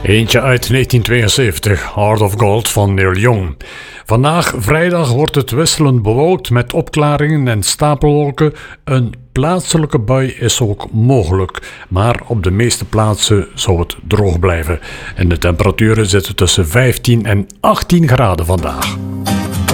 Eentje uit 1972, Heart of Gold van Neil Young. Vandaag, vrijdag, wordt het wisselend bewolkt met opklaringen en stapelwolken. Een plaatselijke bui is ook mogelijk, maar op de meeste plaatsen zou het droog blijven. En de temperaturen zitten tussen 15 en 18 graden vandaag.